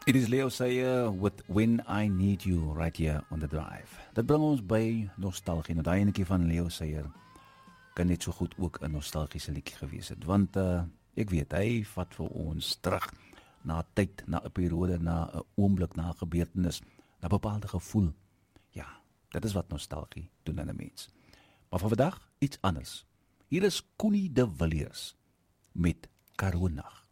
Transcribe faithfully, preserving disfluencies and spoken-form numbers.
It is Leo Sayer with When I Need You right here on the drive. Dit bring ons by nostalgie. Nou daai enetjie van Leo Sayer kan net so goed ook 'n nostalgiese liedjie gewees het, want uh, ek weet hy vat vir ons terug na tyd, na 'n periode, na 'n oomblik, na 'n gebeurtenis, na 'n bepaalde gevoel. Ja, dit is wat nostalgie doen aan 'n mens. Maar vir vandag iets anders. Hier is Connie de Villiers met Karoo Nag.